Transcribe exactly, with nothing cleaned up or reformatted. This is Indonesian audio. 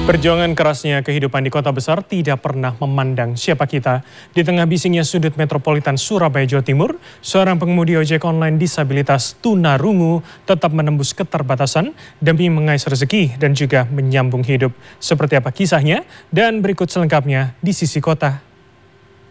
Perjuangan kerasnya kehidupan di kota besar tidak pernah memandang siapa kita. Di tengah bisingnya sudut metropolitan Surabaya, Jawa Timur, seorang pengemudi ojek online disabilitas tunarungu tetap menembus keterbatasan demi mengais rezeki dan juga menyambung hidup. Seperti apa kisahnya? Dan berikut selengkapnya di Sisi Kota.